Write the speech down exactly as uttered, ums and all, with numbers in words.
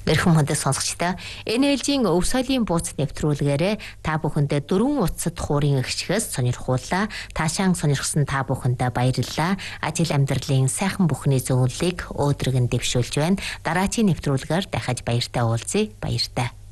Мэрхэн хүндэт сонсогчдоо эн эл жи-ийн өв соёлын бууц нэвтрүүлгээрээ та бүхэндээ дөрвөн утсад хуурын эгчгээс сонирхууллаа. Таашаан сонирхсан та бүхэндээ баярлалаа. Ажил амьдралын сайхан бүхний зөвлөлийг өөдрөгн дэвшүүлж байна. Дараагийн нэвтрүүлгээр дахиж баяртай уулзъя. Баяртай.